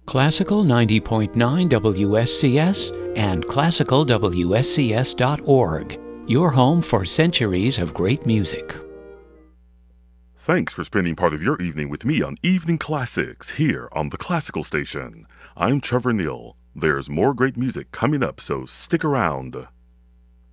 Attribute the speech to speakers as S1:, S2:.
S1: Classical 90.9 WSCS and classicalwscs.org. Your home for centuries of great music.
S2: Thanks for spending part of your evening with me on Evening Classics here on the Classical Station. I'm Trevor Neal. There's more great music coming up, so stick around.